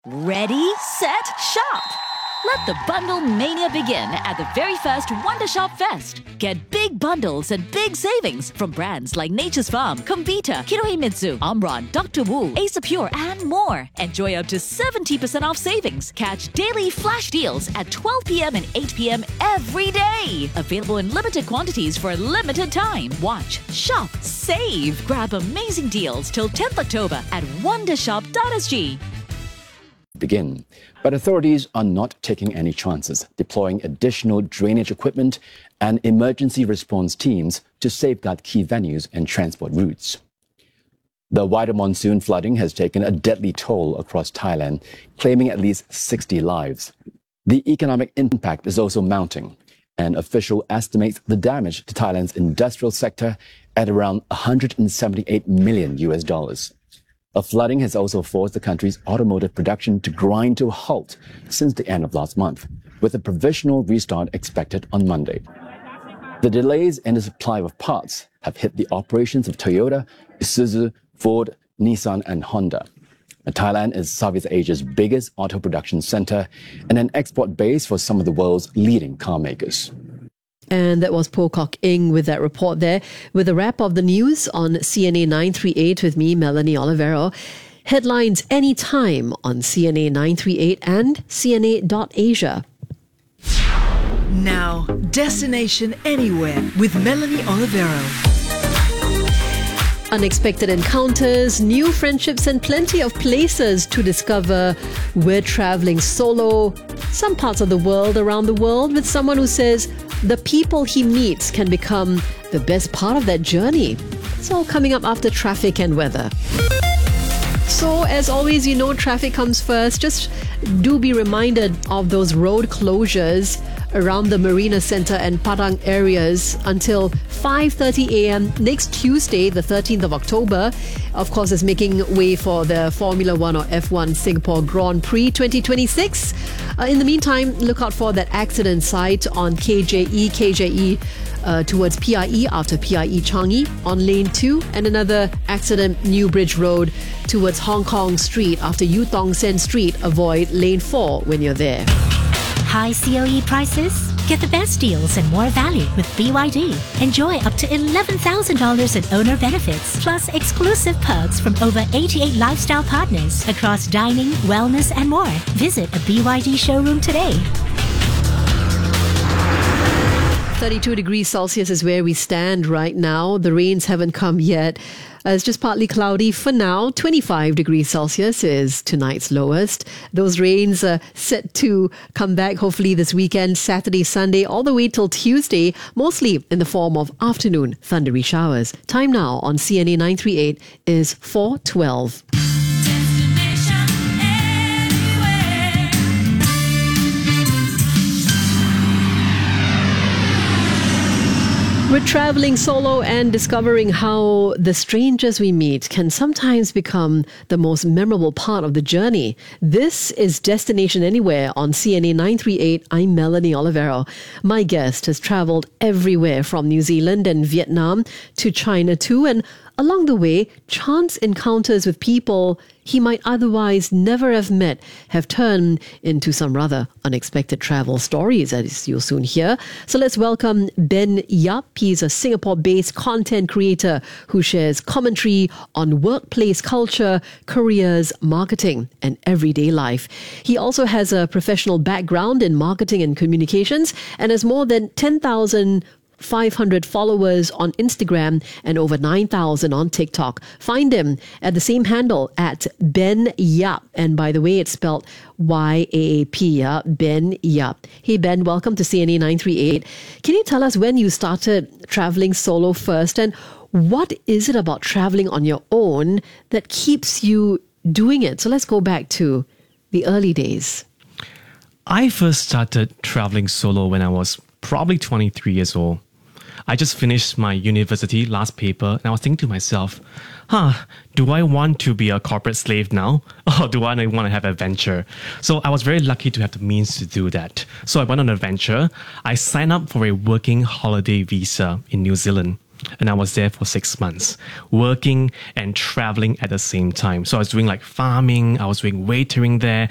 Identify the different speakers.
Speaker 1: Ready, set, shop! Let the bundle mania begin at the very first Wonder Shop Fest. Get big bundles and big savings from brands like Nature's Farm, Comvita, Kinohimitsu, Omron, Dr. Wu, Ace Pure, and more. Enjoy up to 70% off savings. Catch daily flash deals at 12 p.m. and 8 p.m. every day. Available in limited quantities for a limited time. Watch, shop, save. Grab amazing deals till 10th October at wondershop.sg.
Speaker 2: Begin. But authorities are not taking any chances, deploying additional drainage equipment and emergency response teams to safeguard key venues and transport routes. The wider monsoon flooding has taken a deadly toll across Thailand, claiming at least 60 lives. The economic impact is also mounting, and official estimates the damage to Thailand's industrial sector at around $178 million. A flooding has also forced the country's automotive production to grind to a halt since the end of last month, with a provisional restart expected on Monday. The delays in the supply of parts have hit the operations of Toyota, Isuzu, Ford, Nissan, and Honda. Thailand is Southeast Asia's biggest auto production center and an export base for some of the world's leading car makers.
Speaker 3: And that was Pocock Ing with that report there. With a wrap of the news on CNA 938 with me, Melanie Olivero. Headlines anytime on CNA 938 and CNA.Asia.
Speaker 4: Now, Destination Anywhere with Melanie Olivero.
Speaker 3: Unexpected encounters, new friendships, and plenty of places to discover. We're traveling solo, some parts of the world, around the world, with someone who says the people he meets can become the best part of that journey. It's all coming up after traffic and weather. So, as always, you know traffic comes first. Just do be reminded of those road closures around the Marina Centre and Padang areas until 5:30 a.m. next Tuesday, the 13th of October. Of course, it's making way for the Formula One or F1 Singapore Grand Prix 2026. In the meantime, look out for that accident site on KJE towards PIE after PIE Changi on lane 2, and another accident New Bridge Road towards Hong Kong Street after Yu Tong Sen Street. Avoid lane 4 when you're there.
Speaker 5: High COE prices? Get the best deals and more value with BYD. Enjoy up to $11,000 in owner benefits, plus exclusive perks from over 88 lifestyle partners across dining, wellness, and more. Visit a BYD showroom today.
Speaker 3: 32 degrees Celsius is where we stand right now. The rains haven't come yet. It's just partly cloudy for now. 25 degrees Celsius is tonight's lowest. Those rains are set to come back hopefully this weekend, Saturday, Sunday, all the way till Tuesday, mostly in the form of afternoon thundery showers. Time now on CNA 938 is 4:12. We're traveling solo and discovering how the strangers we meet can sometimes become the most memorable part of the journey. This is Destination Anywhere on CNA 938. I'm Melanie Olivero. My guest has traveled everywhere from New Zealand and Vietnam to China too, and along the way, chance encounters with people he might otherwise never have met have turned into some rather unexpected travel stories, as you'll soon hear. So let's welcome Ben Yap. He's a Singapore-based content creator who shares commentary on workplace culture, careers, marketing, and everyday life. He also has a professional background in marketing and communications and has more than 10,500 followers on Instagram and over 9,000 on TikTok. Find him at the same handle at Ben Yap. And by the way, it's spelled Y-A-A-P, Ben Yap. Hey Ben, welcome to CNA 938. Can you tell us when you started traveling solo first, and what is it about traveling on your own that keeps you doing it? So let's go back to the early days.
Speaker 6: I first started traveling solo when I was probably 23 years old. I just finished my university last paper and I was thinking to myself, do I want to be a corporate slave now? Or do I want to have adventure? So I was very lucky to have the means to do that. So I went on an adventure. I signed up for a working holiday visa in New Zealand. And I was there for 6 months, working and traveling at the same time. So I was doing like farming, I was doing waitering there,